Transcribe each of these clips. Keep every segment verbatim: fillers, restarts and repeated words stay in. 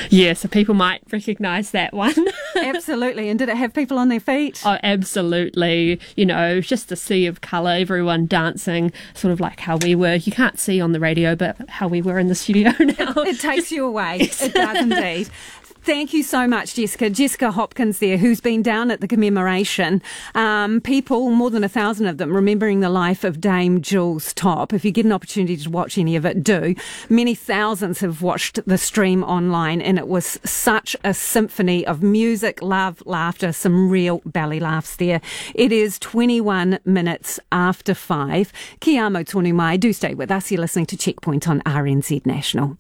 Yeah, so people might recognise that one. Absolutely. And did it have people on their feet? Oh, absolutely. You know, just a sea of colour, everyone dancing, sort of like how we were. You can't see on the radio, but how we were in the studio now. It, it takes you away. It does indeed. Thank you so much, Jessica. Jessica Hopkins there, who's been down at the commemoration. Um, people, more than a thousand of them, remembering the life of Dame Jules Topp. If you get an opportunity to watch any of it, do. Many thousands have watched the stream online, and it was such a symphony of music, love, laughter, some real belly laughs there. It is twenty-one minutes after five. Ki amo tonu mai. Do stay with us. You're listening to Checkpoint on R N Z National.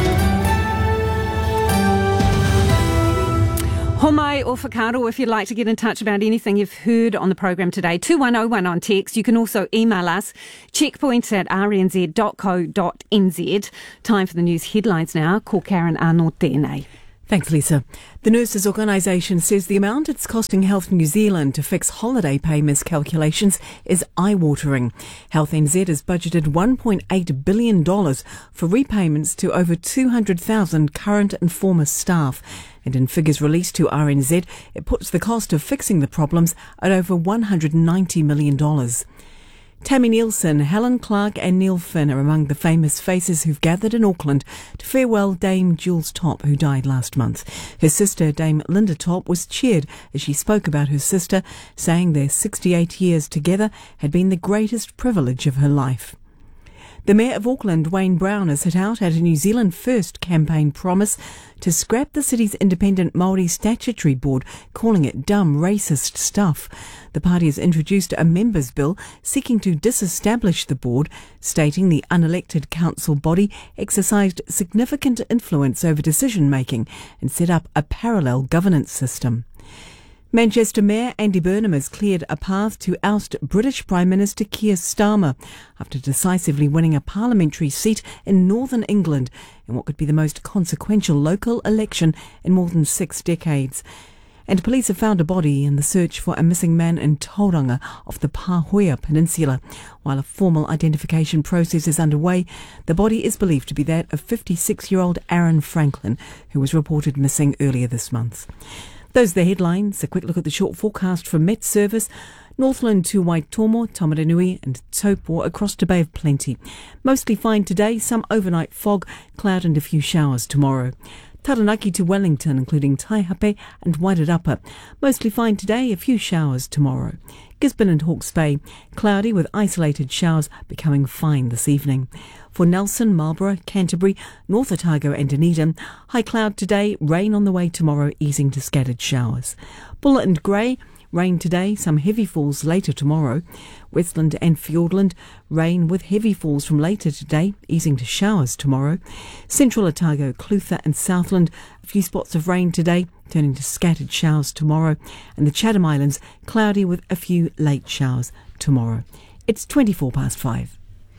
Homai or whakaaro, if you'd like to get in touch about anything you've heard on the program today, two one oh one on text. You can also email us, checkpoint at r n z dot co dot n z. Time for the news headlines now. Ko Karen Arnold tēnei. Thanks, Lisa. The Nurses Organisation says the amount it's costing Health New Zealand to fix holiday pay miscalculations is eye-watering. Health N Z has budgeted one point eight billion dollars for repayments to over two hundred thousand current and former staff. And in figures released to R N Z, it puts the cost of fixing the problems at over one hundred ninety million dollars. Tammy Nielsen, Helen Clark and Neil Finn are among the famous faces who've gathered in Auckland to farewell Dame Jules Topp, who died last month. Her sister, Dame Linda Topp, was cheered as she spoke about her sister, saying their sixty-eight years together had been the greatest privilege of her life. The Mayor of Auckland, Wayne Brown, has hit out at a New Zealand First campaign promise to scrap the city's independent Māori statutory board, calling it dumb, racist stuff. The party has introduced a members' bill seeking to disestablish the board, stating the unelected council body exercised significant influence over decision-making and set up a parallel governance system. Manchester Mayor Andy Burnham has cleared a path to oust British Prime Minister Keir Starmer after decisively winning a parliamentary seat in northern England in what could be the most consequential local election in more than six decades. And police have found a body in the search for a missing man in Tauranga off the Pahoea Peninsula. While a formal identification process is underway, the body is believed to be that of fifty-six-year-old Aaron Franklin, who was reported missing earlier this month. Those are the headlines. A quick look at the short forecast from Met Service. Northland to Waitomo, Tamaranui and Taupo across to Bay of Plenty. Mostly fine today, some overnight fog, cloud and a few showers tomorrow. Taranaki to Wellington, including Taihape and Wairarapa. Mostly fine today, a few showers tomorrow. Gisborne and Hawke's Bay, cloudy with isolated showers, becoming fine this evening. For Nelson, Marlborough, Canterbury, North Otago and Dunedin, high cloud today, rain on the way tomorrow, easing to scattered showers. Buller and Grey, rain today, some heavy falls later tomorrow. Westland and Fiordland, rain with heavy falls from later today, easing to showers tomorrow. Central Otago, Clutha and Southland, a few spots of rain today, turning to scattered showers tomorrow. And the Chatham Islands, cloudy with a few late showers tomorrow. It's twenty-four past five.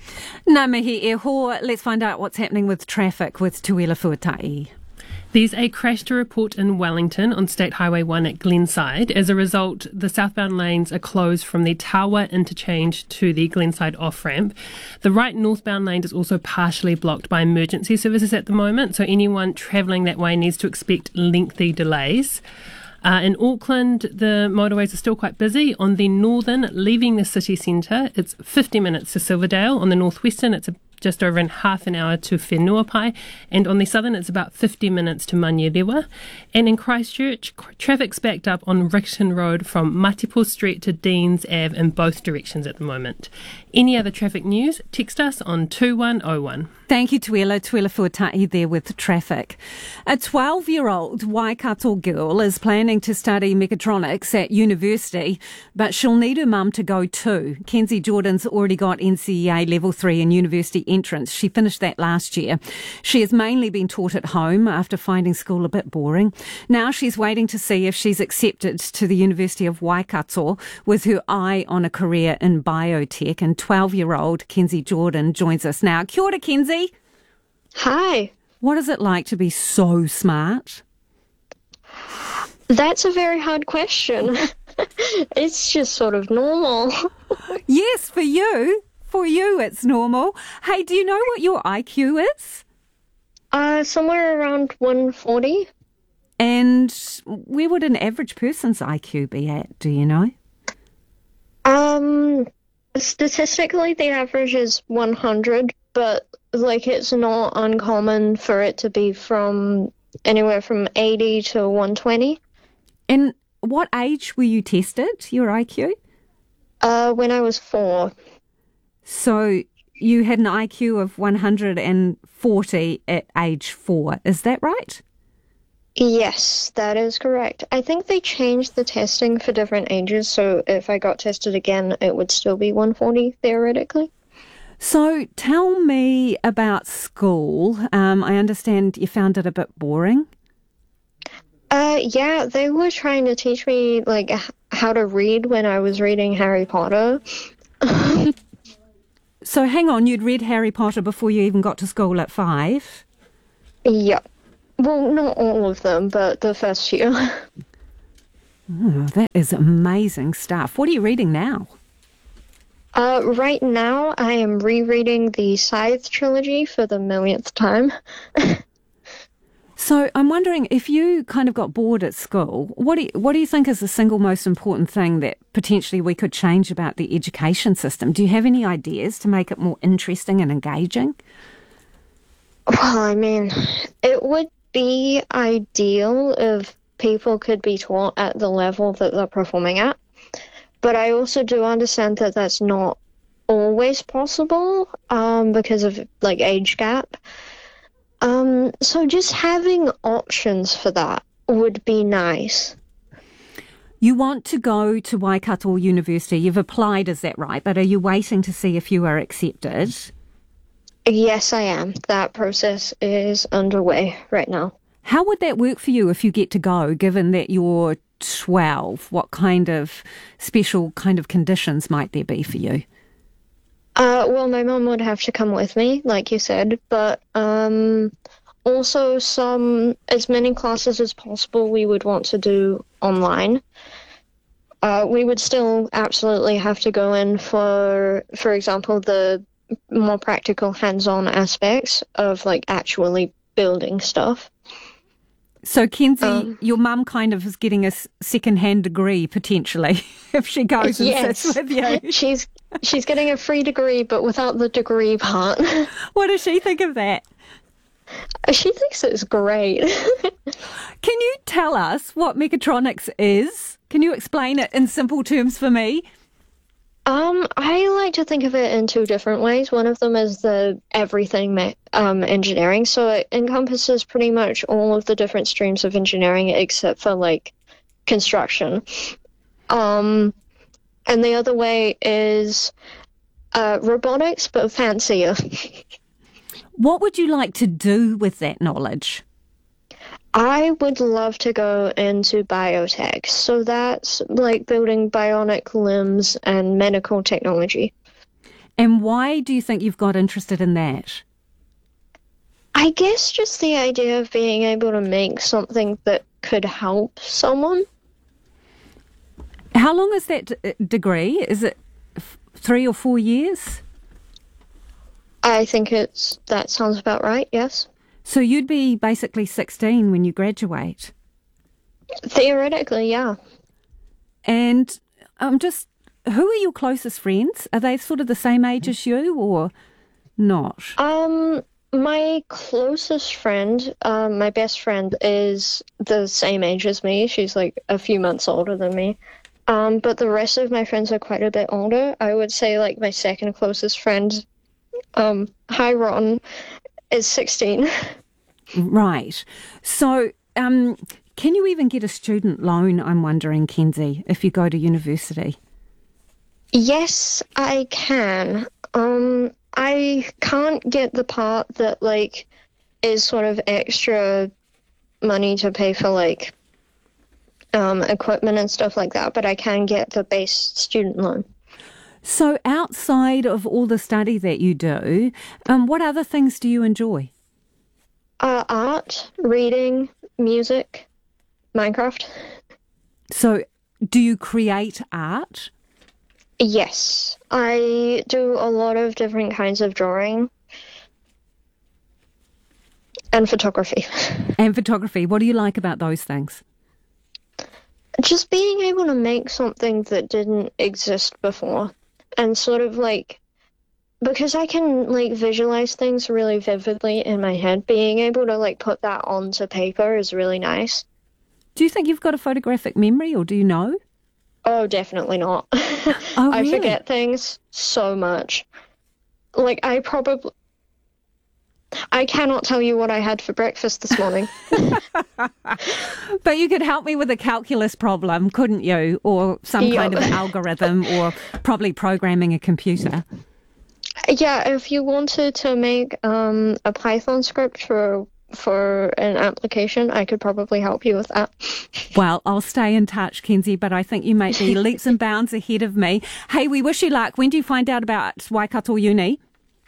Ngā mihi e hoa. Let's find out what's happening with traffic with Tuila Fuatai. There's a crash to report in Wellington on State Highway one at Glenside. As a result, the southbound lanes are closed from the Tawa interchange to the Glenside off-ramp. The right northbound lane is also partially blocked by emergency services at the moment, so anyone travelling that way needs to expect lengthy delays. Uh, in Auckland, the motorways are still quite busy. On the northern, leaving the city centre, it's fifty minutes to Silverdale. On the northwestern, it's a just over in half an hour to Whenuapai, and on the southern it's about fifty minutes to Manurewa. And in Christchurch, traffic's backed up on Rickerton Road from Matipo Street to Deans Ave in both directions at the moment. Any other traffic news, text us on two one oh one. Thank you, Tuila. Tuila Fuatai there with traffic. A twelve-year-old Waikato girl is planning to study mechatronics at university, but she'll need her mum to go too. Kenzie Jordan's already got N C E A Level three in university entrance. She finished that last year. She has mainly been taught at home after finding school a bit boring. Now she's waiting to see if she's accepted to the University of Waikato with her eye on a career in biotech. And twelve-year-old Kenzie Jordan joins us now. Kia ora, Kenzie. Hi. What is it like to be so smart? That's a very hard question. It's just sort of normal. Yes, for you. For you, it's normal. Hey, do you know what your I Q is? Uh, Uh, somewhere around one forty. And where would an average person's I Q be at, do you know? Um, statistically, the average is one hundred, but like it's not uncommon for it to be from anywhere from eighty to one twenty. And what age were you tested, your I Q? Uh, when I was four. So you had an I Q of one hundred forty at age four, is that right? Yes, that is correct. I think they changed the testing for different ages, so if I got tested again, it would still be one forty, theoretically. So tell me about school. Um, I understand you found it a bit boring. Uh, yeah, they were trying to teach me, like, h- how to read when I was reading Harry Potter. So hang on, you'd read Harry Potter before you even got to school at five? Yep. Well, not all of them, but the first few. Oh, that is amazing stuff. What are you reading now? Uh, right now, I am rereading the Scythe trilogy for the millionth time. So I'm wondering, if you kind of got bored at school, what do you, what do you think is the single most important thing that potentially we could change about the education system? Do you have any ideas to make it more interesting and engaging? Well, I mean, it would be ideal if people could be taught at the level that they're performing at. But I also do understand that that's not always possible um, because of, like, age gap. Um, so just having options for that would be nice. You want to go to Waikato University. You've applied, is that right? But are you waiting to see if you are accepted? Yes, I am. That process is underway right now. How would that work for you if you get to go, given that you're twelve? What kind of special kind of conditions might there be for you? Uh, well, my mum would have to come with me, like you said, but um, also some, as many classes as possible we would want to do online. Uh, we would still absolutely have to go in for, for example, the more practical hands-on aspects of, like, actually building stuff. So, Kenzie, Um, your mum kind of is getting a s- second-hand degree, potentially, if she goes and Yes. sits with you. She's she's getting a free degree, but without the degree part. What does she think of that? She thinks it's great. Can you tell us what mechatronics is? Can you explain it in simple terms for me? Um, I like to think of it in two different ways. One of them is the everything me- um, engineering. So it encompasses pretty much all of the different streams of engineering except for, like, construction. Um, and the other way is uh, robotics, but fancier. What would you like to do with that knowledge? I would love to go into biotech. So that's like building bionic limbs and medical technology. And why do you think you've got interested in that? I guess just the idea of being able to make something that could help someone. How long is that d- degree? Is it f- three or four years? I think it's that sounds about right, yes. So you'd be basically sixteen when you graduate. Theoretically, yeah. And um, just, who are your closest friends? Are they sort of the same age as you or not? Um, my closest friend, um, my best friend, is the same age as me. She's like a few months older than me. Um, but the rest of my friends are quite a bit older. I would say like my second closest friend, um, hi Ron, is sixteen. Right. So um, can you even get a student loan, I'm wondering, Kenzie, if you go to university? Yes, I can. Um, I can't get the part that, like, is sort of extra money to pay for, like, um, equipment and stuff like that, but I can get the base student loan. So outside of all the study that you do, um, what other things do you enjoy? Uh, art, reading, music, Minecraft. So do you create art? Yes, I do a lot of different kinds of drawing. And photography. And photography. What do you like about those things? Just being able to make something that didn't exist before. And sort of like, because I can like visualize things really vividly in my head, being able to like put that onto paper is really nice. Do you think you've got a photographic memory, or do you know? Oh, definitely not. Oh, I really? forget things so much. Like, I probably... I cannot tell you what I had for breakfast this morning. But you could help me with a calculus problem, couldn't you? Or some Yep. kind of algorithm, or probably programming a computer. Yeah, if you wanted to make um, a Python script for for an application, I could probably help you with that. Well, I'll stay in touch, Kenzie, but I think you might be leaps and bounds ahead of me. Hey, we wish you luck. When do you find out about Waikato Uni?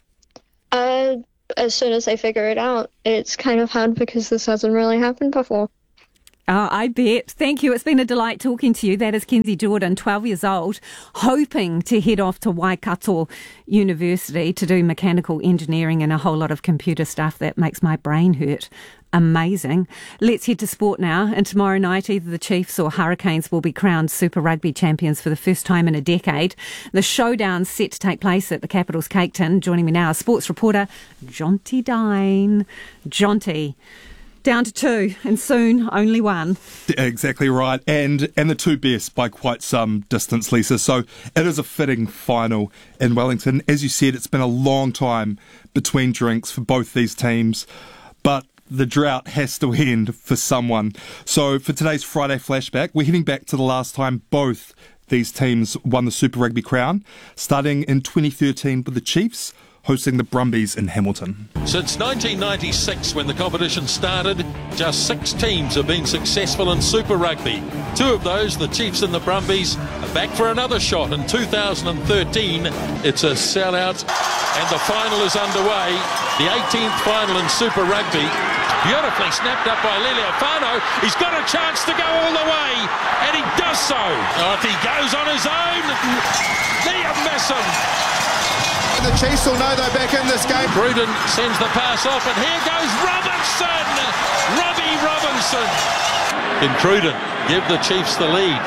Uh, as soon as I figure it out. It's kind of hard because this hasn't really happened before. Oh, I bet. Thank you. It's been a delight talking to you. That is Kenzie Jordan, twelve years old, hoping to head off to Waikato University to do mechanical engineering and a whole lot of computer stuff that makes my brain hurt. Amazing. Let's head to sport now. And tomorrow night, either the Chiefs or Hurricanes will be crowned Super Rugby champions for the first time in a decade. The showdown's set to take place at the Capital's Cake Tin. Joining me now is sports reporter Jonty Dine. Jonty. Down to two, and soon only one. Exactly right, and and the two best by quite some distance, Lisa. So it is a fitting final in Wellington. As you said, it's been a long time between drinks for both these teams, but the drought has to end for someone. So for today's Friday flashback, we're heading back to the last time both these teams won the Super Rugby crown, starting in twenty thirteen with the Chiefs hosting the Brumbies in Hamilton. Since nineteen ninety-six, when the competition started, just six teams have been successful in Super Rugby. Two of those, the Chiefs and the Brumbies, are back for another shot in two thousand thirteen. It's a sellout, and the final is underway. The eighteenth final in Super Rugby. Beautifully snapped up by Liliofano. He's got a chance to go all the way, and he does so. Oh, if he goes on his own, Liam Messam. The Chiefs will know they're back in this game. Cruden sends the pass off, and here goes Robinson! Robbie Robinson! Can Cruden give the Chiefs the lead?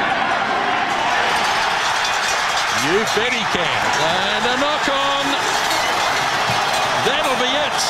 You bet he can. And a knock on. That'll be it.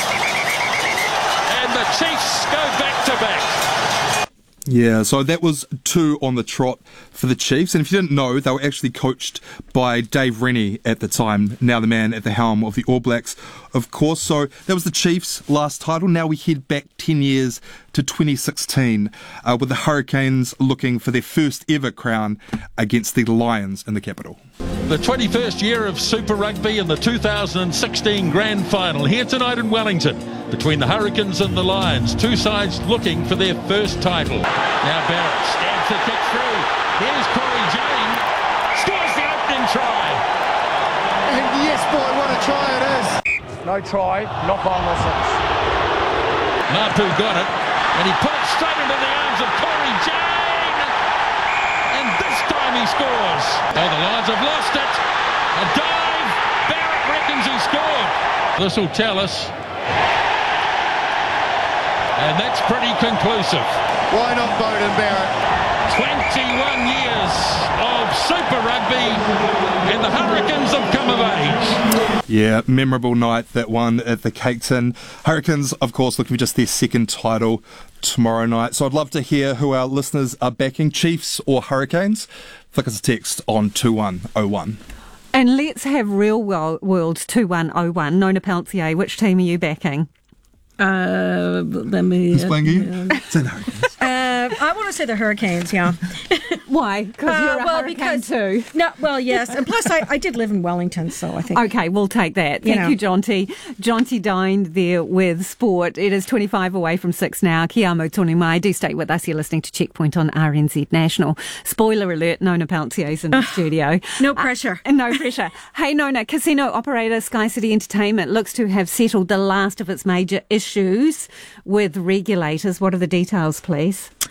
And the Chiefs go back to back. Yeah, so that was two on the trot for the Chiefs. And if you didn't know, they were actually coached by Dave Rennie at the time, now the man at the helm of the All Blacks, of course. So that was the Chiefs' last title. Now we head back ten years to twenty sixteen, uh, with the Hurricanes looking for their first ever crown against the Lions in the capital. The twenty-first year of Super Rugby and the two thousand sixteen Grand Final here tonight in Wellington between the Hurricanes and the Lions. Two sides looking for their first title. Now Barrett stabs the kick through. Here's Corey Jane. Scores the opening try. And yes, boy, what a try it is. No try, knock on the six. Mapu got it, and he put it straight into the arms of Corey Jane. And this time he scores. Oh, the Lions have lost it. A dive. Barrett reckons he scored. This will tell us. And that's pretty conclusive. Why not Beauden Barrett? twenty-one years of Super Rugby, and the Hurricanes have come of age. Yeah, memorable night, that one at the Cake Tin. Hurricanes, of course, looking for just their second title tomorrow night. So I'd love to hear who our listeners are backing, Chiefs or Hurricanes. Flick us a text on two one oh one. And let's have real world two one oh one. Nona Peltier, which team are you backing? Uh, let me. Who's playing you? Say the Hurricanes. Uh, I want to say the Hurricanes, yeah. Why? Because Uh, you're a well, hurricane because- too. No, well, yes, and plus I, I did live in Wellington, so I think. Okay, we'll take that. You Thank know. you, Jonty. Jonty dined there with sport. It is twenty-five away from six now. Kia amo tonu mai. Do stay with us. You're listening to Checkpoint on R N Z National. Spoiler alert, Nona Peltier's in the studio. No pressure. Uh, no pressure. Hey, Nona, casino operator Sky City Entertainment looks to have settled the last of its major issues with regulators. What are the details, please?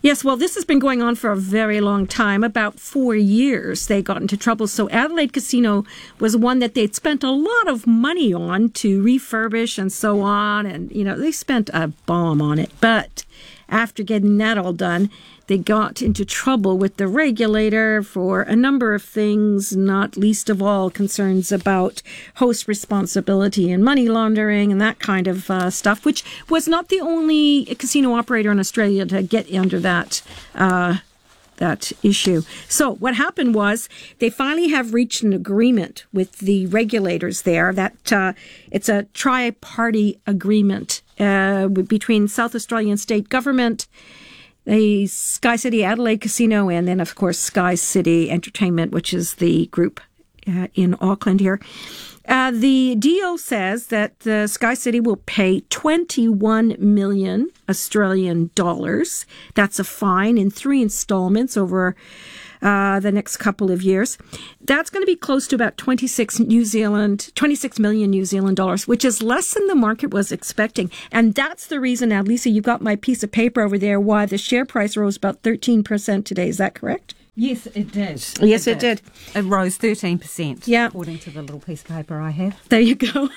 Yes, well, this has been going on for a very long time. About four years they got into trouble. So Adelaide Casino was one that they'd spent a lot of money on to refurbish and so on. And, you know, they spent a bomb on it. But after getting that all done, they got into trouble with the regulator for a number of things, not least of all concerns about host responsibility and money laundering and that kind of uh, stuff, which was not the only casino operator in Australia to get under that uh, that issue. So what happened was they finally have reached an agreement with the regulators there that uh, it's a tri-party agreement uh, between South Australian state government, the Sky City Adelaide Casino, and then, of course, Sky City Entertainment, which is the group uh, in Auckland here. Uh, the deal says that the Sky City will pay twenty-one million Australian dollars. That's a fine in three installments over uh, the next couple of years. That's going to be close to about twenty-six New Zealand, twenty-six million New Zealand dollars, which is less than the market was expecting. And that's the reason now, Lisa, you got my piece of paper over there, why the share price rose about thirteen percent today. Is that correct? Yes, it did. Yes, it, it did. did. It rose thirteen percent. Yeah. According to the little piece of paper I have. There you go.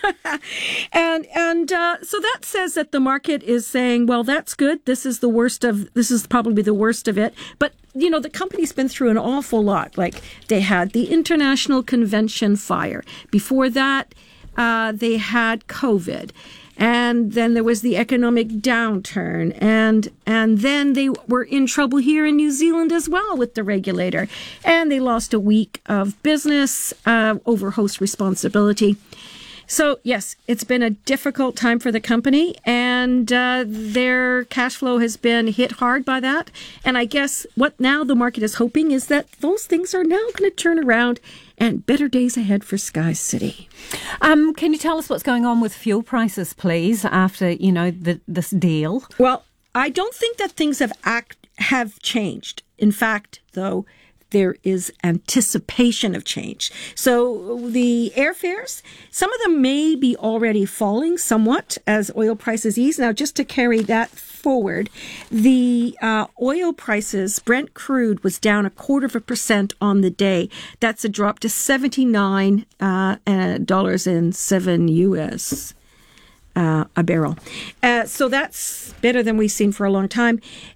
and and uh, so that says that the market is saying, well, that's good. This is the worst of, this is probably the worst of it. But, you know, the company's been through an awful lot. Like, they had the International Convention fire. Before that, uh, they had COVID. And then there was the economic downturn. And and then they were in trouble here in New Zealand as well with the regulator. And they lost a week of business uh, over host responsibility. So, yes, it's been a difficult time for the company, and uh, their cash flow has been hit hard by that. And I guess what now the market is hoping is that those things are now going to turn around and better days ahead for Sky City. Um, can you tell us what's going on with fuel prices, please, after, you know, the, this deal? Well, I don't think that things have act have changed. In fact, though, there is anticipation of change. So the airfares, some of them may be already falling somewhat as oil prices ease. Now, just to carry that forward, the uh, oil prices, Brent crude was down a quarter of a percent on the day. That's a drop to seventy-nine dollars and seven U S uh, a barrel. Uh, so that's better than we've seen for a long time.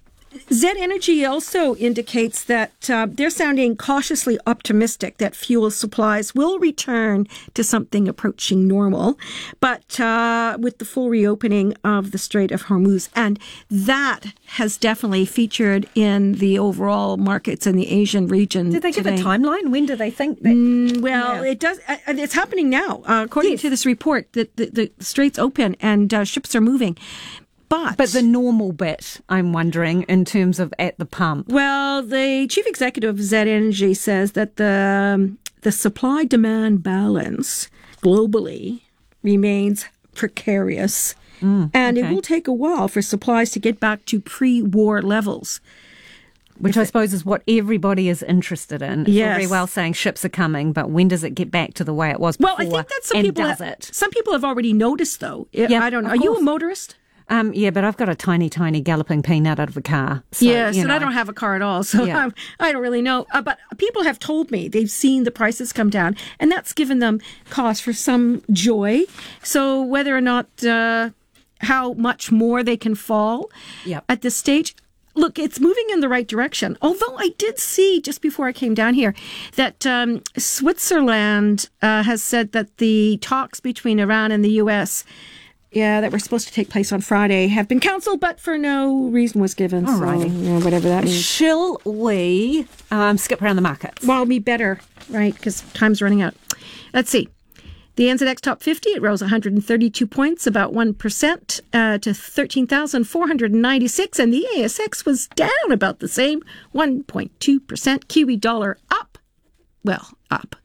Z Energy also indicates that uh, they're sounding cautiously optimistic that fuel supplies will return to something approaching normal, but uh, with the full reopening of the Strait of Hormuz. And that has definitely featured in the overall markets in the Asian region. Did they today. give a timeline? When do they think that? Mm, well, yeah. it does. Uh, it's happening now. Uh, according yes. to this report, the, the, the Strait's open and uh, ships are moving. But, but the normal bit, I'm wondering, in terms of at the pump. Well, the chief executive of Z Energy says that the um, the supply-demand balance globally remains precarious, mm, and okay. it will take a while for supplies to get back to pre-war levels. Which I suppose is what everybody is interested in. It's yes. all very well saying ships are coming, but when does it get back to the way it was before? Well, I think that some and people does have, it? some people have already noticed, though. Yeah, I don't know. of Are you course. a motorist? Um, yeah, but I've got a tiny, tiny galloping peanut out of a car. So, yes, you and know. I don't have a car at all, so Yeah. I'm, I don't really know. Uh, but people have told me they've seen the prices come down, and that's given them cause for some joy. So whether or not, uh, how much more they can fall Yep. at this stage, look, it's moving in the right direction. Although I did see, just before I came down here, that um, Switzerland uh, has said that the talks between Iran and the U S Yeah, that were supposed to take place on Friday have been cancelled, but for no reason was given. Alrighty. So, you know, whatever that means. Shall we um, skip around the markets? Well, we better, right, because time's running out. Let's see. The N Z X Top fifty, it rose one hundred thirty-two points, about one percent, uh, to thirteen thousand four hundred ninety-six, and the A S X was down about the same, one point two percent. Kiwi dollar up, well, up.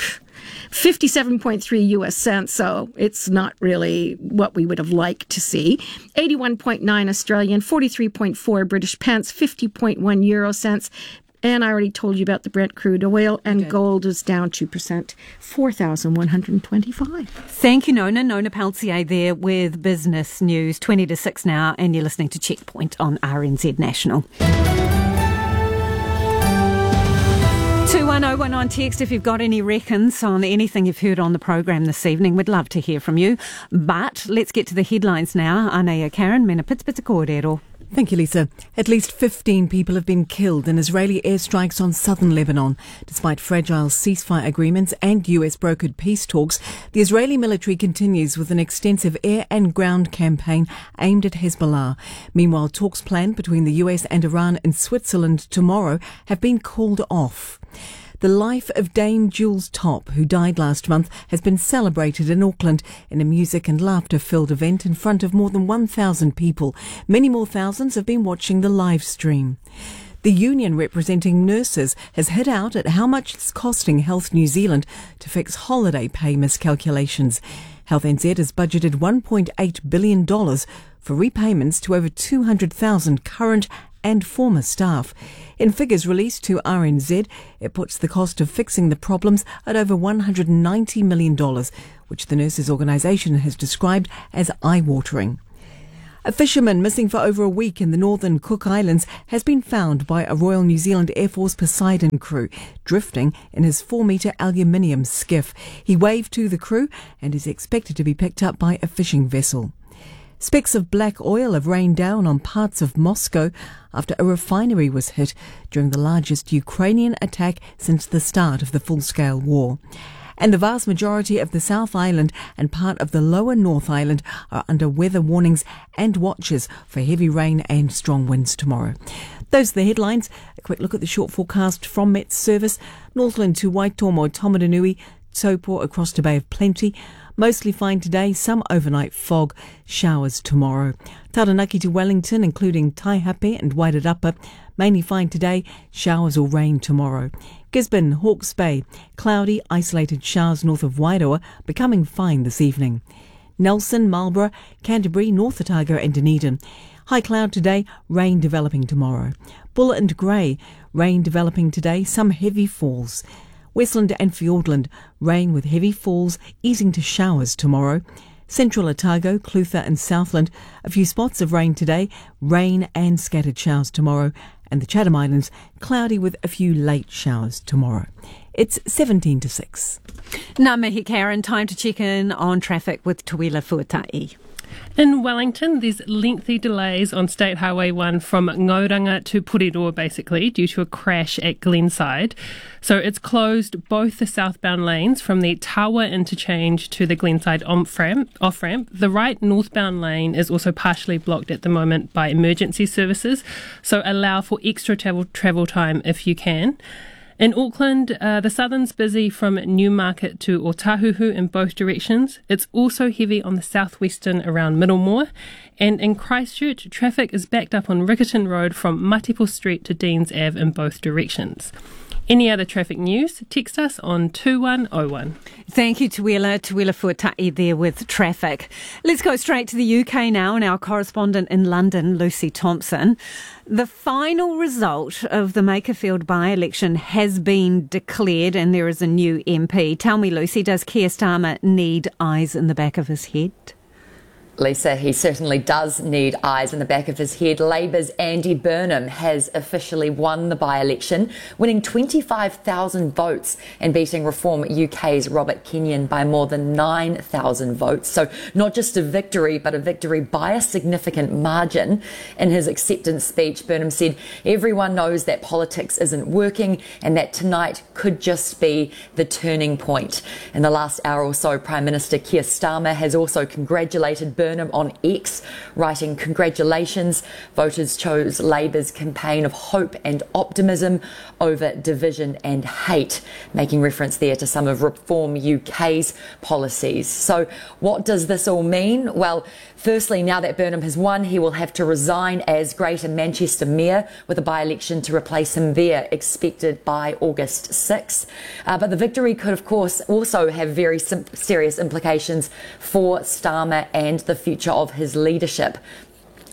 fifty-seven point three U S cents, so it's not really what we would have liked to see. eighty-one point nine Australian, forty-three point four British pence, fifty point one euro cents. And I already told you about the Brent crude oil, and okay. gold is down two percent, four thousand one hundred twenty-five. Thank you, Nona. Nona Peltier there with business news, twenty to six now, and you're listening to Checkpoint on R N Z National. two one oh one on text if you've got any reckons on anything you've heard on the program this evening. We'd love to hear from you. But let's get to the headlines now. Anaya Karen, mena pitspitsa kōrero. Thank you, Lisa. At least fifteen people have been killed in Israeli airstrikes on southern Lebanon. Despite fragile ceasefire agreements and U S brokered peace talks, the Israeli military continues with an extensive air and ground campaign aimed at Hezbollah. Meanwhile, talks planned between the U S and Iran in Switzerland tomorrow have been called off. The life of Dame Jules Topp, who died last month, has been celebrated in Auckland in a music and laughter-filled event in front of more than one thousand people. Many more thousands have been watching the live stream. The union representing nurses has hit out at how much it's costing Health New Zealand to fix holiday pay miscalculations. Health N Z has budgeted one point eight billion dollars for repayments to over two hundred thousand current and former staff. In figures released to R N Z, it puts the cost of fixing the problems at over one hundred ninety million dollars, which the nurses' organisation has described as eye-watering. A fisherman missing for over a week in the northern Cook Islands has been found by a Royal New Zealand Air Force Poseidon crew, drifting in his four-metre aluminium skiff. He waved to the crew and is expected to be picked up by a fishing vessel. Specks of black oil have rained down on parts of Moscow after a refinery was hit during the largest Ukrainian attack since the start of the full-scale war. And the vast majority of the South Island and part of the lower North Island are under weather warnings and watches for heavy rain and strong winds tomorrow. Those are the headlines. A quick look at the short forecast from Met Service. Northland to Waitomo, Tomatanui, Taupo across to Bay of Plenty. Mostly fine today, some overnight fog, showers tomorrow. Taranaki to Wellington, including Taihape and Wairarapa, mainly fine today, showers or rain tomorrow. Gisborne, Hawke's Bay, cloudy, isolated showers north of Wairoa, becoming fine this evening. Nelson, Marlborough, Canterbury, North Otago and Dunedin. High cloud today, rain developing tomorrow. Buller and Grey, rain developing today, some heavy falls. Westland and Fiordland, rain with heavy falls, easing to showers tomorrow. Central Otago, Clutha and Southland, a few spots of rain today, rain and scattered showers tomorrow. And the Chatham Islands, cloudy with a few late showers tomorrow. It's seventeen to six. Ngā mihi Karen, time to check in on traffic with Tuila Fuatai. In Wellington, there's lengthy delays on State Highway one from Ngauranga to Puriroa, basically, due to a crash at Glenside. So it's closed both the southbound lanes from the Tawa interchange to the Glenside off-ramp. off-ramp. The right northbound lane is also partially blocked at the moment by emergency services, so allow for extra travel, travel time if you can. In Auckland, uh, the southern's busy from Newmarket to Otahuhu in both directions. It's also heavy on the southwestern around Middlemore. And in Christchurch, traffic is backed up on Riccarton Road from Matipo Street to Deans Ave in both directions. Any other traffic news, text us on two one oh one. Thank you, Tuila. Tuila Fuatai there with traffic. Let's go straight to the U K now, and our correspondent in London, Lucy Thompson. The final result of the Makerfield by-election has been declared, and there is a new M P. Tell me, Lucy, does Keir Starmer need eyes in the back of his head? Lisa, he certainly does need eyes in the back of his head. Labour's Andy Burnham has officially won the by-election, winning twenty-five thousand votes and beating Reform U K's Robert Kenyon by more than nine thousand votes. So not just a victory, but a victory by a significant margin. In his acceptance speech, Burnham said everyone knows that politics isn't working and that tonight could just be the turning point. In the last hour or so, Prime Minister Keir Starmer has also congratulated Burnham Burnham on X, writing, "Congratulations, voters chose Labour's campaign of hope and optimism over division and hate," making reference there to some of Reform U K's policies. So what does this all mean? Well, firstly, now that Burnham has won, he will have to resign as Greater Manchester Mayor, with a by-election to replace him there expected by August sixth. Uh, but the victory could, of course, also have very sim- serious implications for Starmer and the future of his leadership.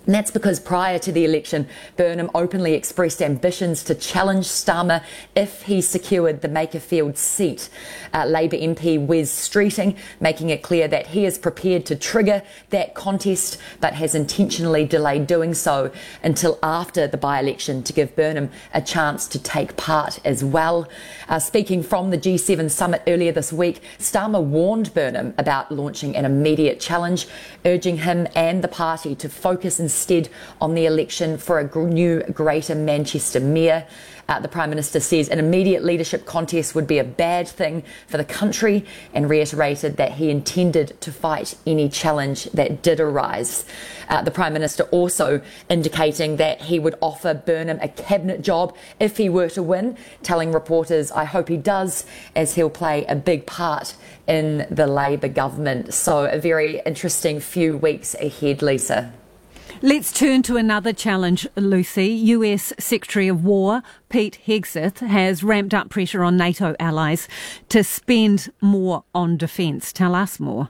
And that's because prior to the election, Burnham openly expressed ambitions to challenge Starmer if he secured the Makerfield seat. Uh, Labour M P Wes Streeting making it clear that he is prepared to trigger that contest, but has intentionally delayed doing so until after the by-election to give Burnham a chance to take part as well. Uh, speaking from the G seven summit earlier this week, Starmer warned Burnham about launching an immediate challenge, urging him and the party to focus instead on the election for a new Greater Manchester mayor. Uh, the Prime Minister says an immediate leadership contest would be a bad thing for the country and reiterated that he intended to fight any challenge that did arise. Uh, the Prime Minister also indicating that he would offer Burnham a cabinet job if he were to win, telling reporters, "I hope he does, as he'll play a big part in the Labour government." So a very interesting few weeks ahead, Lisa. Let's turn to another challenge, Lucy. U S Secretary of War Pete Hegseth has ramped up pressure on NATO allies to spend more on defence. Tell us more.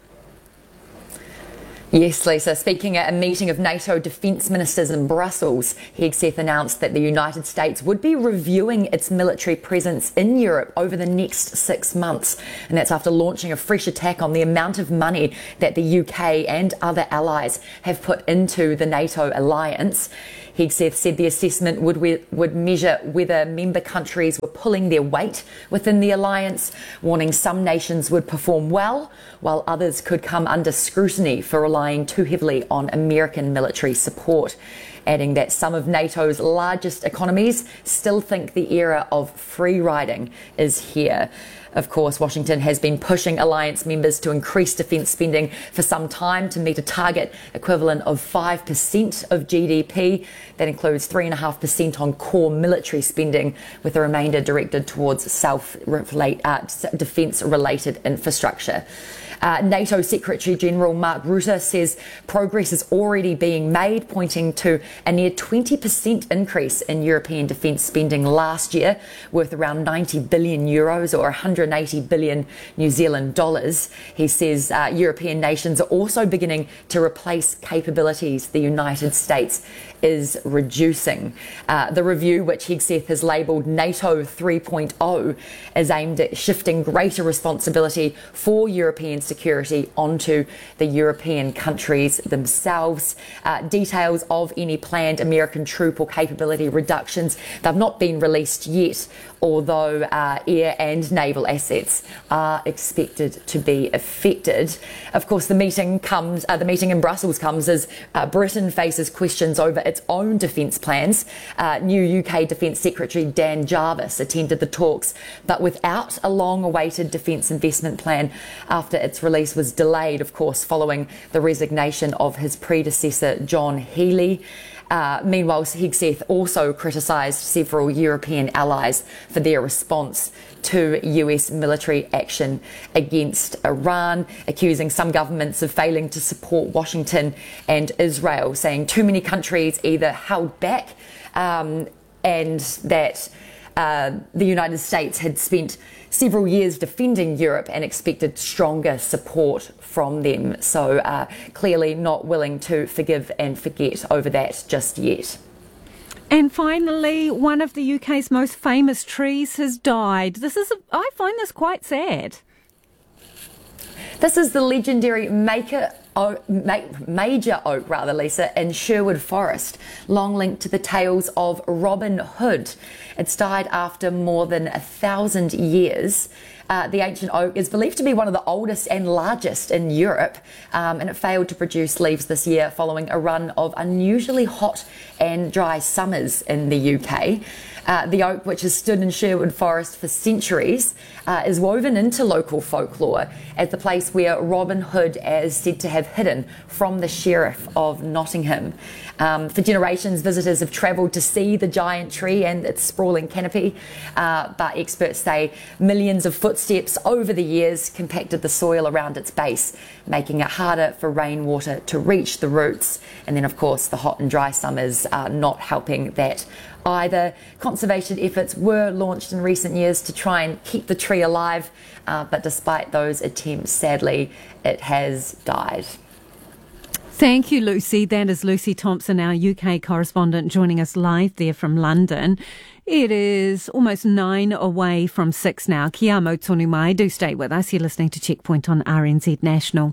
Yes, Lisa. Speaking at a meeting of NATO defence ministers in Brussels, Hegseth announced that the United States would be reviewing its military presence in Europe over the next six months. And that's after launching a fresh attack on the amount of money that the U K and other allies have put into the NATO alliance. Hegseth said the assessment would, would measure whether member countries were pulling their weight within the alliance, warning some nations would perform well, while others could come under scrutiny for relying too heavily on American military support, adding that some of NATO's largest economies still think the era of free riding is here. Of course, Washington has been pushing alliance members to increase defence spending for some time to meet a target equivalent of five percent of G D P. That includes three point five percent on core military spending, with the remainder directed towards self-defence-related infrastructure. Uh, NATO Secretary-General Mark Rutte says progress is already being made, pointing to a near twenty percent increase in European defence spending last year, worth around ninety billion euros or one hundred eighty billion New Zealand dollars. He says uh, European nations are also beginning to replace capabilities the United States is reducing. Uh, the review, which Hegseth has labelled NATO three point oh, is aimed at shifting greater responsibility for European security onto the European countries themselves. Uh, details of any planned American troop or capability reductions, they've not been released yet, although uh, air and naval assets are expected to be affected. Of course, the meeting comes, uh, the meeting in Brussels comes as uh, Britain faces questions over its own defence plans. Uh, new U K Defence Secretary Dan Jarvis attended the talks, but without a long-awaited defence investment plan after its release was delayed, of course, following the resignation of his predecessor, John Healey. Uh, meanwhile, Hegseth also criticised several European allies for their response to U S military action against Iran, accusing some governments of failing to support Washington and Israel, saying too many countries either held back um, and that uh, the United States had spent several years defending Europe and expected stronger support from them. So uh, clearly not willing to forgive and forget over that just yet. And finally, one of the U K's most famous trees has died. This is, a, I find this quite sad. This is the legendary Maker Oak, Major Oak, rather, Lisa, in Sherwood Forest, long linked to the tales of Robin Hood. It's died after more than a thousand years. Uh, the ancient oak is believed to be one of the oldest and largest in Europe, um, and it failed to produce leaves this year following a run of unusually hot and dry summers in the U K. Uh, the oak, which has stood in Sherwood Forest for centuries, uh, is woven into local folklore as the place where Robin Hood is said to have hidden from the Sheriff of Nottingham. Um, for generations, visitors have travelled to see the giant tree and its sprawling canopy, uh, but experts say millions of footsteps over the years compacted the soil around its base, making it harder for rainwater to reach the roots. And then, of course, the hot and dry summers are not helping that either. Conservation efforts were launched in recent years to try and keep the tree alive, uh, but despite those attempts, sadly, it has died. Thank you, Lucy. That is Lucy Thompson, our U K correspondent, joining us live there from London. It is almost nine away from six now. Kia amo tonu mai. Do stay with us. You're listening to Checkpoint on R N Z National.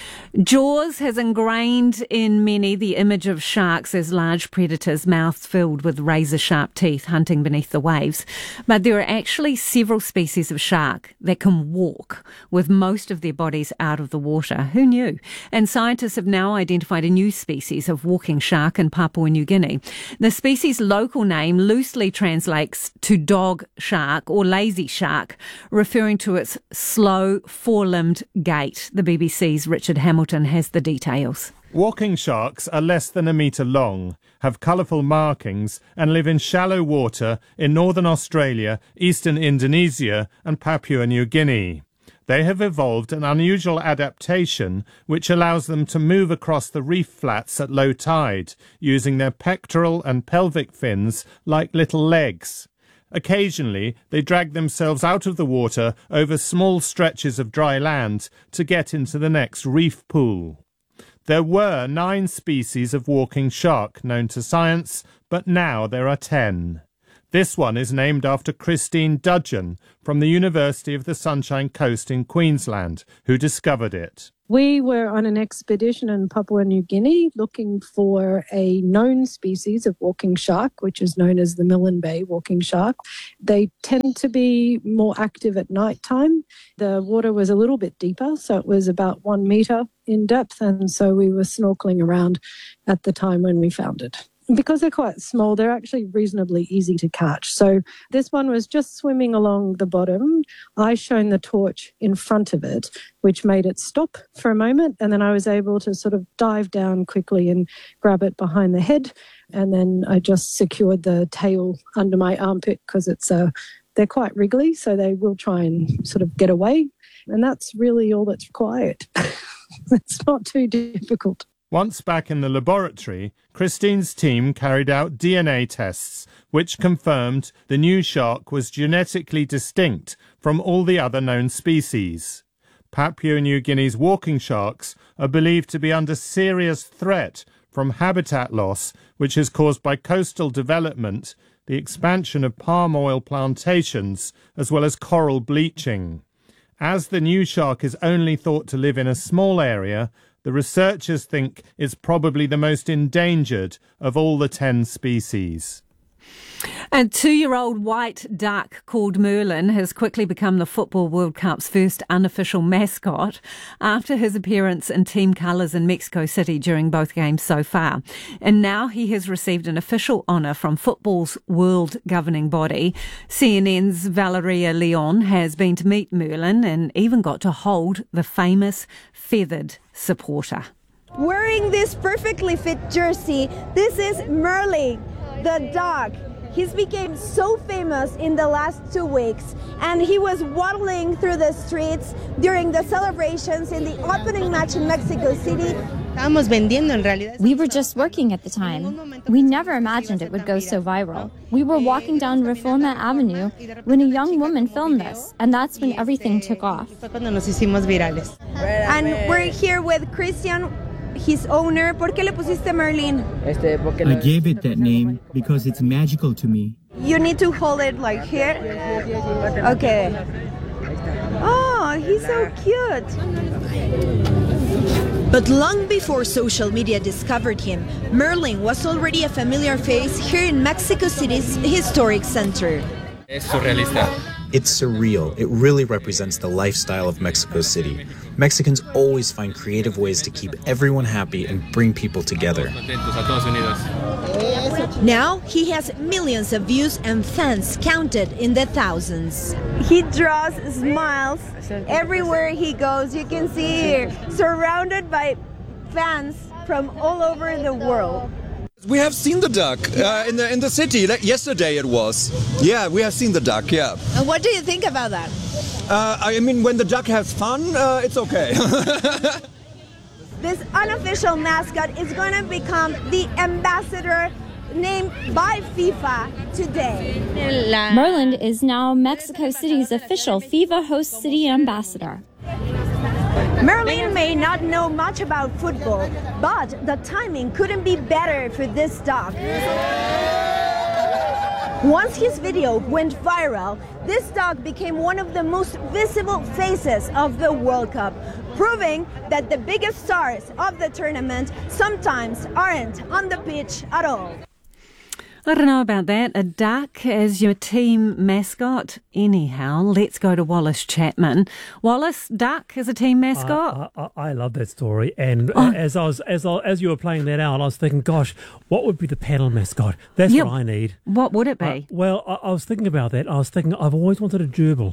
Jaws has ingrained in many the image of sharks as large predators, mouths filled with razor-sharp teeth, hunting beneath the waves. But there are actually several species of shark that can walk, with most of their bodies out of the water. Who knew? And scientists have now identified a new species of walking shark in Papua New Guinea. The species' local name loosely translates to dog shark or lazy shark, referring to its slow, four-limbed gait. The B B C's Richard Hamilton has the details. Walking sharks are less than a metre long, have colourful markings and live in shallow water in northern Australia, eastern Indonesia and Papua New Guinea. They have evolved an unusual adaptation which allows them to move across the reef flats at low tide, using their pectoral and pelvic fins like little legs. Occasionally, they drag themselves out of the water over small stretches of dry land to get into the next reef pool. There were nine species of walking shark known to science, but now there are ten. This one is named after Christine Dudgeon from the University of the Sunshine Coast in Queensland, who discovered it. We were on an expedition in Papua New Guinea looking for a known species of walking shark, which is known as the Milne Bay walking shark. They tend to be more active at night time. The water was a little bit deeper, so it was about one metre in depth, and so we were snorkeling around at the time when we found it. Because they're quite small, they're actually reasonably easy to catch. So this one was just swimming along the bottom. I shone the torch in front of it, which made it stop for a moment. And then I was able to sort of dive down quickly and grab it behind the head. And then I just secured the tail under my armpit because it's uh, they're quite wriggly, so they will try and sort of get away. And that's really all that's required. It's not too difficult. Once back in the laboratory, Christine's team carried out D N A tests, which confirmed the new shark was genetically distinct from all the other known species. Papua New Guinea's walking sharks are believed to be under serious threat from habitat loss, which is caused by coastal development, the expansion of palm oil plantations, as well as coral bleaching. As the new shark is only thought to live in a small area, the researchers think it's probably the most endangered of all the ten species. A two-year-old white duck called Merlin has quickly become the Football World Cup's first unofficial mascot after his appearance in team colours in Mexico City during both games so far. And now he has received an official honour from football's world governing body. C N N's Valeria Leon has been to meet Merlin and even got to hold the famous feathered supporter. Wearing this perfectly fit jersey, this is Merlin, the dog. He's became so famous in the last two weeks, and he was waddling through the streets during the celebrations in the opening match in Mexico City. We were just working at the time. We never imagined it would go so viral. We were walking down Reforma Avenue when a young woman filmed us, and that's when everything took off. And we're here with Christian, his owner. ¿Por qué le pusiste Merlin? I gave it that name because it's magical to me. You need to hold it like here. Okay. Oh, he's so cute. But long before social media discovered him, Merlin was already a familiar face here in Mexico City's historic center. Es surrealista. It's surreal. It really represents the lifestyle of Mexico City. Mexicans always find creative ways to keep everyone happy and bring people together. Now he has millions of views and fans counted in the thousands. He draws smiles everywhere he goes. You can see here, surrounded by fans from all over the world. We have seen the duck uh, in the in the city. Like yesterday it was. Yeah, we have seen the duck. Yeah. And what do you think about that? Uh, I mean, when the duck has fun, uh, it's okay. This unofficial mascot is going to become the ambassador named by FIFA today. Merlin is now Mexico City's official FIFA host city ambassador. Merlin may not know much about football, but the timing couldn't be better for this dog. Once his video went viral, this dog became one of the most visible faces of the World Cup, proving that the biggest stars of the tournament sometimes aren't on the pitch at all. I don't know about that. A duck as your team mascot? Anyhow, let's go to Wallace Chapman. Wallace, duck as a team mascot? I, I, I love that story. And Oh. as I was as I, as you were playing that out, I was thinking, gosh, what would be the paddle mascot? That's Yep. what I need. What would it be? Uh, well, I, I was thinking about that. I was thinking I've always wanted a gerbil.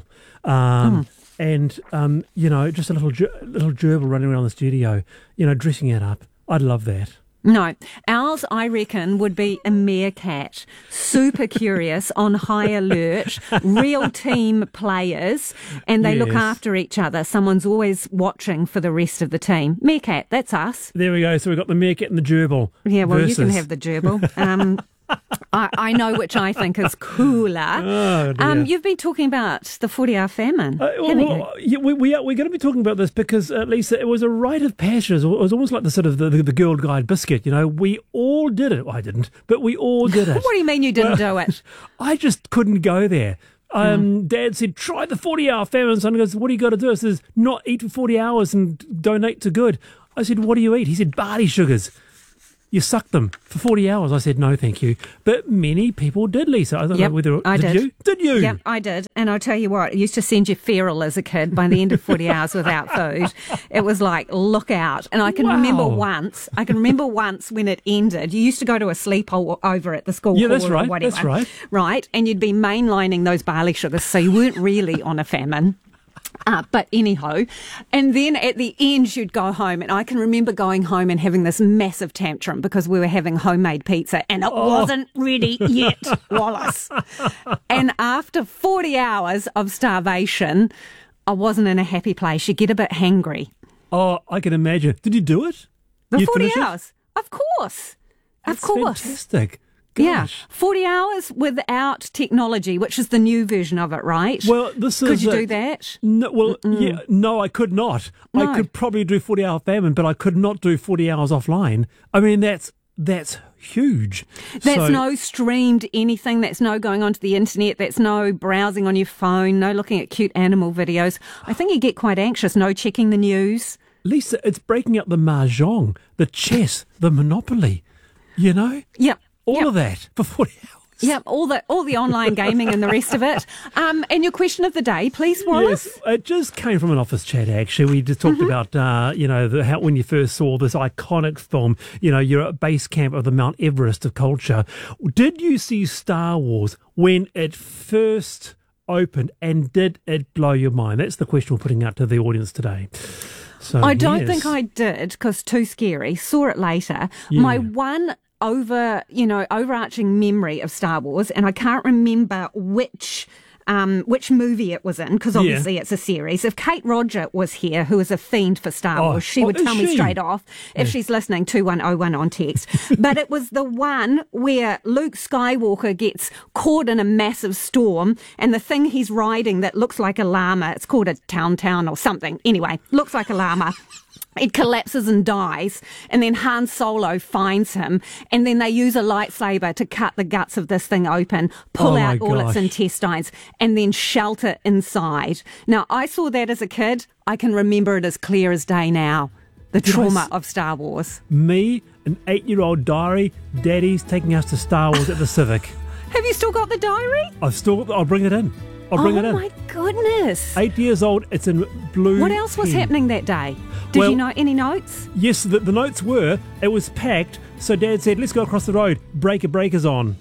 Um, Hmm. And, um, you know, just a little ger- little gerbil running around the studio, you know, dressing it up. I'd love that. No, ours, I reckon, would be a meerkat. Super curious, on high alert, real team players, and they look Yes. after each other. Someone's always watching for the rest of the team. Meerkat, that's us. There we go. So we've got the meerkat and the gerbil. Yeah, well, you can versus- have the gerbil. Um, I, I know which I think is cooler. Oh, dear. um, you've been talking about the forty-hour famine, Uh, haven't you? well, yeah, we, we are, we're going to be talking about this because, uh, Lisa, it was a rite of passage. It was almost like the sort of the, the, the Girl Guide biscuit. You know, we all did it. Well, I didn't, but we all did it. What do you mean you didn't Well, do it? I just couldn't go there. Um, Dad said, try the forty-hour famine. Son goes, what do you got to do? I says, not eat for forty hours and donate to good. I said, what do you eat? He said, barley sugars. You suck them for forty hours. I said, no, thank you. But many people did, Lisa. I don't Yep, know whether... I did did. you? Did you? Yep, I did. And I'll tell you what, I used to send you feral as a kid by the end of forty hours without food. It was like, look out. And I can Wow. remember once, I can remember once when it ended, you used to go to a sleepover at the school Yeah, hall that's or right, whatever. that's right. Right, and you'd be mainlining those barley sugars, so you weren't really on a famine. Uh, but anyhow, and then at the end you'd go home, and I can remember going home and having this massive tantrum because we were having homemade pizza and it Oh. wasn't ready yet, Wallace. And after forty hours of starvation, I wasn't in a happy place. You get a bit hangry. Oh, I can imagine. Did you do it? The You forty finish it? hours, of course, That's of course. fantastic. Yeah, Gosh. forty hours without technology, which is the new version of it, right? Well, this is. Could you uh, do that? No, well, yeah, no, I could not. No. I could probably do forty-hour famine, but I could not do forty hours offline. I mean, that's that's huge. That's So- no streamed anything. That's no going onto the internet. That's no browsing on your phone. No looking at cute animal videos. I think you get quite anxious. No checking the news. Lisa, it's breaking up the mahjong, the chess, the Monopoly. You know, Yep. all yep. of that for forty hours. Yep. All the all the online gaming and the rest of it. Um, and your question of the day, please, Wallace. Yes, it just came from an office chat, actually. We just talked Mm-hmm. about, uh, you know, the, how when you first saw this iconic film, you know, you're at base camp of the Mount Everest of culture. Did you see Star Wars when it first opened, and did it blow your mind? That's the question we're putting out to the audience today. So, I don't yes. think I did because too scary. Saw it later. Yeah. My one over, you know, overarching memory of Star Wars, and I can't remember which. Um, which movie it was in, because obviously Yeah. it's a series. If Kate Roger was here, who is a fiend for Star Oh, Wars, she oh, would is tell me she? straight off if Yeah. she's listening, two one oh one on text. But it was the one where Luke Skywalker gets caught in a massive storm, and the thing he's riding that looks like a llama, it's called a town town or something. Anyway, looks like a llama. It collapses and dies, and then Han Solo finds him, and then they use a lightsaber to cut the guts of this thing open, pull Oh, out my all its gosh. intestines, and then shelter inside. Now, I saw that as a kid. I can remember it as clear as day now. The Did I trauma s- of Star Wars. Me, an eight-year-old diary, Daddy's taking us to Star Wars at the Civic. Have you still got the diary? I've still, I'll bring it in. I'll bring oh it in. my goodness. Eight years old, it's in blue. What else was pen. happening that day? Did Well- you know any notes? Yes, the, the notes were, it was packed, so Dad said, let's go across the road, breaker breakers on.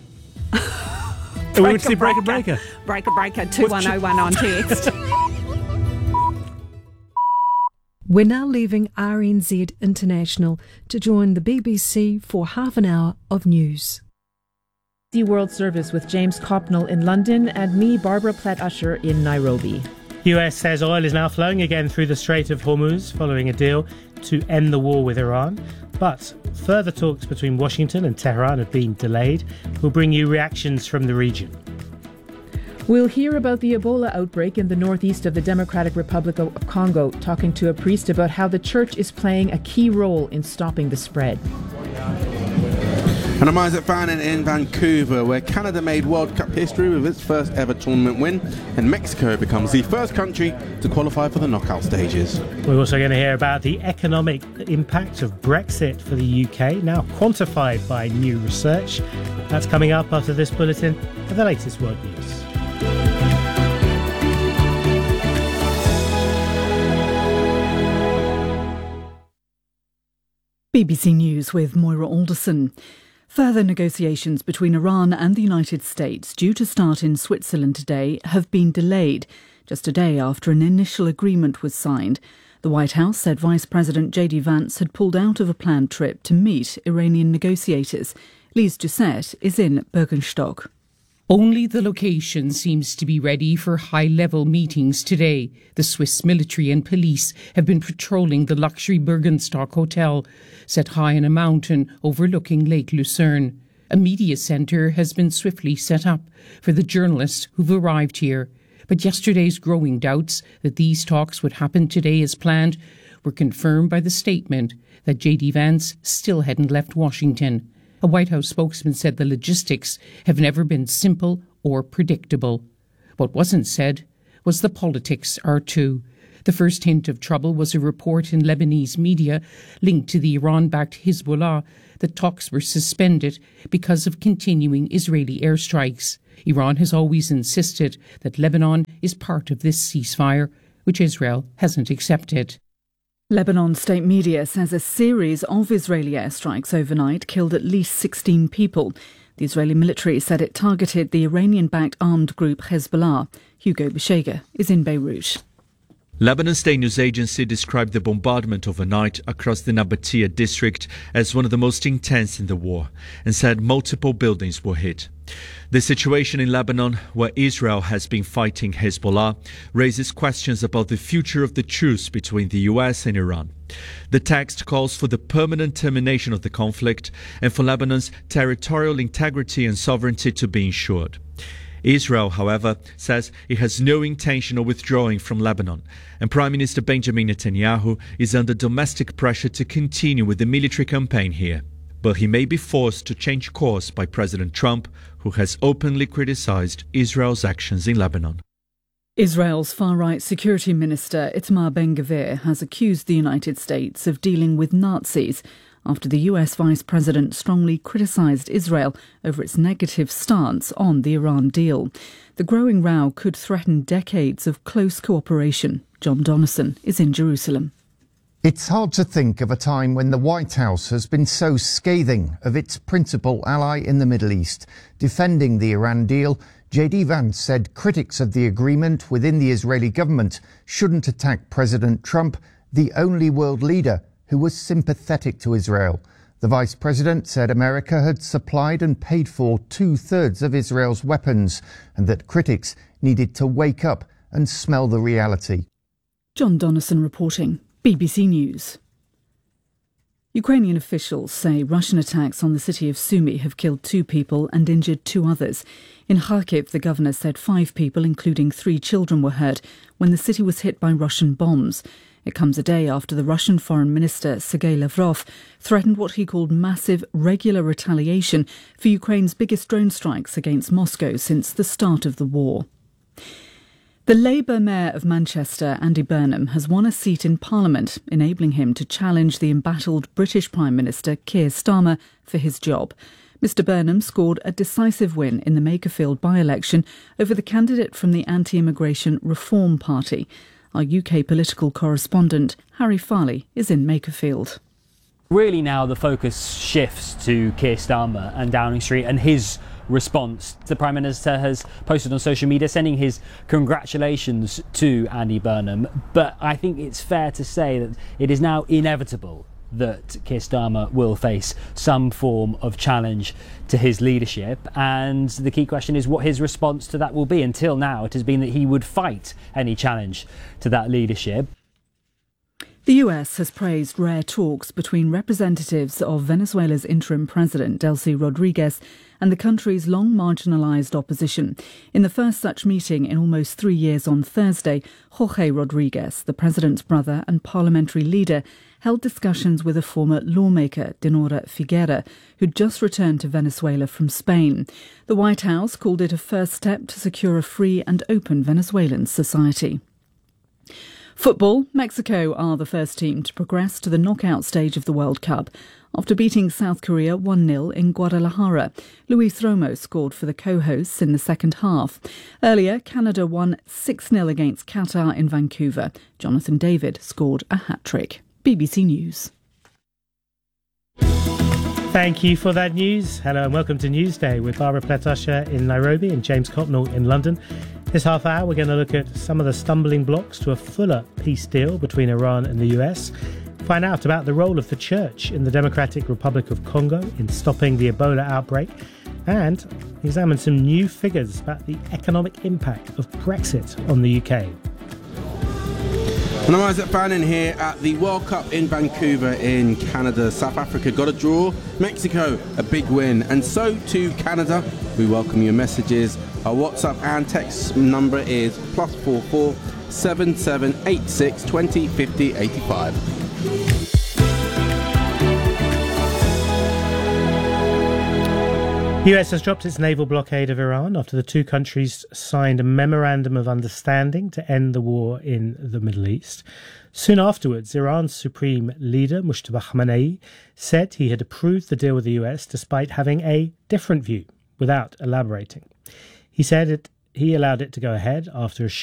And we went to see breaker breaker. Breaker breaker, two one oh one on text. We're now leaving R N Z International to join the B B C for half an hour of news. The World Service with James Copnell in London and me, Barbara Platt-Usher, in Nairobi. U S says oil is now flowing again through the Strait of Hormuz following a deal to end the war with Iran. But further talks between Washington and Tehran have been delayed. We'll bring you reactions from the region. We'll hear about the Ebola outbreak in the northeast of the Democratic Republic of Congo, talking to a priest about how the church is playing a key role in stopping the spread. And I'm Isaac Fannin in Vancouver, where Canada made World Cup history with its first ever tournament win, and Mexico becomes the first country to qualify for the knockout stages. We're also going to hear about the economic impact of Brexit for the U K, now quantified by new research. That's coming up after this bulletin for the latest world news. B B C News with Moira Alderson. Further negotiations between Iran and the United States, due to start in Switzerland today, have been delayed, just a day after an initial agreement was signed. The White House said Vice President J D Vance had pulled out of a planned trip to meet Iranian negotiators. Lise Doucette is in Birkenstock. Only the location seems to be ready for high-level meetings today. The Swiss military and police have been patrolling the luxury Birkenstock hotel, set high on a mountain overlooking Lake Lucerne. A media centre has been swiftly set up for the journalists who've arrived here. But yesterday's growing doubts that these talks would happen today as planned were confirmed by the statement that J D Vance still hadn't left Washington. A White House spokesman said the logistics have never been simple or predictable. What wasn't said was the politics are too. The first hint of trouble was a report in Lebanese media linked to the Iran-backed Hezbollah that talks were suspended because of continuing Israeli airstrikes. Iran has always insisted that Lebanon is part of this ceasefire, which Israel hasn't accepted. Lebanon state media says a series of Israeli airstrikes overnight killed at least sixteen people. The Israeli military said it targeted the Iranian-backed armed group Hezbollah. Hugo Beshega is in Beirut. Lebanon State News Agency described the bombardment overnight across the Nabatea district as one of the most intense in the war and said multiple buildings were hit. The situation in Lebanon, where Israel has been fighting Hezbollah, raises questions about the future of the truce between the U S and Iran. The text calls for the permanent termination of the conflict and for Lebanon's territorial integrity and sovereignty to be ensured. Israel, however, says it has no intention of withdrawing from Lebanon, and Prime Minister Benjamin Netanyahu is under domestic pressure to continue with the military campaign here. But he may be forced to change course by President Trump, who has openly criticized Israel's actions in Lebanon. Israel's far-right security minister Itamar Ben-Gvir has accused the United States of dealing with Nazis after the U S Vice President strongly criticised Israel over its negative stance on the Iran deal. The growing row could threaten decades of close cooperation. John Donnison is in Jerusalem. It's hard to think of a time when the White House has been so scathing of its principal ally in the Middle East. Defending the Iran deal, J D Vance said critics of the agreement within the Israeli government shouldn't attack President Trump, the only world leader who was sympathetic to Israel. The vice president said America had supplied and paid for two-thirds of Israel's weapons and that critics needed to wake up and smell the reality. John Donnison reporting, B B C News. Ukrainian officials say Russian attacks on the city of Sumy have killed two people and injured two others. In Kharkiv, the governor said five people, including three children, were hurt when the city was hit by Russian bombs. It comes a day after the Russian Foreign Minister Sergei Lavrov threatened what he called massive regular retaliation for Ukraine's biggest drone strikes against Moscow since the start of the war. The Labour Mayor of Manchester, Andy Burnham, has won a seat in Parliament, enabling him to challenge the embattled British Prime Minister Keir Starmer for his job. Mr Burnham scored a decisive win in the Makerfield by-election over the candidate from the Anti-Immigration Reform Party. Our U K political correspondent, Harry Farley, is in Makerfield. Really now the focus shifts to Keir Starmer and Downing Street and his response. The Prime Minister has posted on social media sending his congratulations to Andy Burnham, but I think it's fair to say that it is now inevitable that Keir Starmer will face some form of challenge to his leadership, and the key question is what his response to that will be. Until now it has been that he would fight any challenge to that leadership. The U S has praised rare talks between representatives of Venezuela's interim president, Delcy Rodriguez, and the country's long marginalised opposition. In the first such meeting in almost three years on Thursday, Jorge Rodriguez, the president's brother and parliamentary leader, held discussions with a former lawmaker, Dinora Figuera, who'd just returned to Venezuela from Spain. The White House called it a first step to secure a free and open Venezuelan society. Football, Mexico are the first team to progress to the knockout stage of the World Cup after beating South Korea one nil in Guadalajara. Luis Romo scored for the co-hosts in the second half. Earlier, Canada won six nil against Qatar in Vancouver. Jonathan David scored a hat-trick. B B C News. Thank you for that news. Hello and welcome to Newsday with Barbara Pletasha in Nairobi and James Copnall in London. This half hour we're going to look at some of the stumbling blocks to a fuller peace deal between Iran and the U S, find out about the role of the church in the Democratic Republic of Congo in stopping the Ebola outbreak, and examine some new figures about the economic impact of Brexit on the U K. And I'm Isaac Fannin here at the World Cup in Vancouver in Canada. South Africa got a draw, Mexico a big win, and so too Canada. We welcome your messages. Our WhatsApp and text number is plus four four seven seven eight six twenty fifty eighty five. The U S has dropped its naval blockade of Iran after the two countries signed a memorandum of understanding to end the war in the Middle East. Soon afterwards, Iran's supreme leader, Mujtaba Khamenei, said he had approved the deal with the U S despite having a different view, without elaborating. He said it, he allowed it to go ahead after a